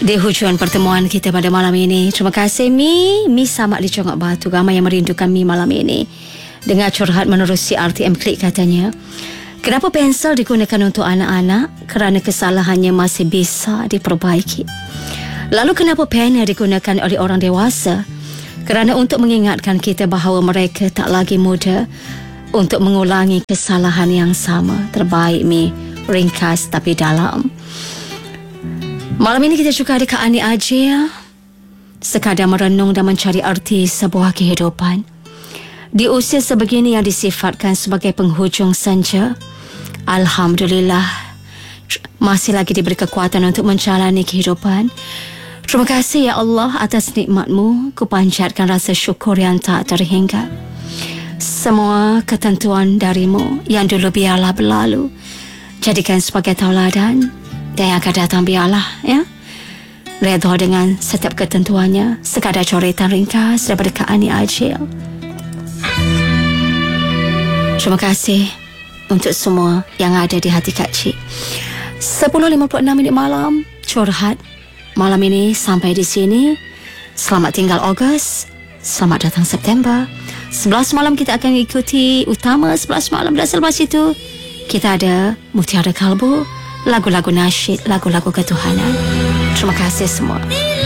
Di hujung pertemuan kita pada malam ini. Terima kasih Mi Samak di Congok Batu. Ramai yang merindukan Mi malam ini. Dengar curhat menerusi RTM Klik katanya, kenapa pensel digunakan untuk anak-anak? Kerana kesalahannya masih bisa diperbaiki. Lalu kenapa pena digunakan oleh orang dewasa? Kerana untuk mengingatkan kita bahawa mereka tak lagi muda untuk mengulangi kesalahan yang sama. Terbaik Mi, ringkas tapi dalam. Malam ini kita juga ada Kak Ani Ajil, sekadar merenung dan mencari arti sebuah kehidupan. Di usia sebegini yang disifatkan sebagai penghujung senja, Alhamdulillah masih lagi diberi kekuatan untuk menjalani kehidupan. Terima kasih ya Allah atas nikmat-Mu. Ku panjatkan rasa syukur yang tak terhingga. Semua ketentuan dari-Mu yang dulu biarlah berlalu, jadikan sebagai tauladan. Dan yang akan datang biarlah, ya. Redha dengan setiap ketentuannya. Sekadar coretan ringkas daripada Kak Ani Ajil. Terima kasih untuk semua yang ada di hati Kak Cik. 10.56 malam, curhat malam ini sampai di sini. Selamat tinggal Ogos, selamat datang September. 11 malam kita akan ikuti utama 11 malam, dan selepas itu kita ada Mutiara Kalbu, lagu-lagu nasyid, lagu-lagu ketuhanan. Terima kasih semua.